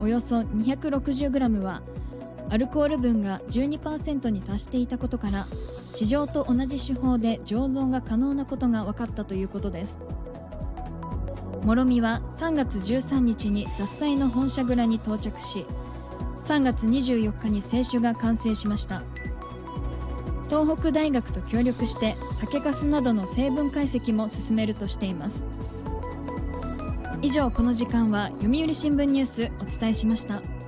およそ 260g はアルコール分が 12% に達していたことから、地上と同じ手法で醸造が可能なことが分かったということです。もろみは3月13日に獺祭の本社蔵に到着し、3月24日に清酒が完成しました。東北大学と協力して酒粕などの成分解析も進めるとしています。以上、この時間は読売新聞ニュースお伝えしました。